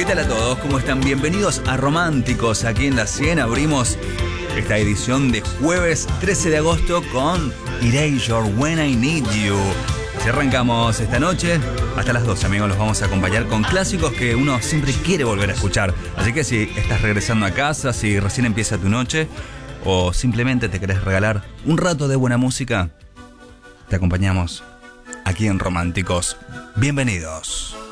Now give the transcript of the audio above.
tal a todos? ¿Cómo están? Bienvenidos a Románticos. Aquí en La 100 abrimos esta edición de jueves 13 de agosto con Erasure, When I Need You. Así arrancamos esta noche. Hasta las 12, amigos, los vamos a acompañar con clásicos que uno siempre quiere volver a escuchar. Así que si estás regresando a casa, si recién empieza tu noche o simplemente te querés regalar un rato de buena música, te acompañamos aquí en Románticos. Bienvenidos.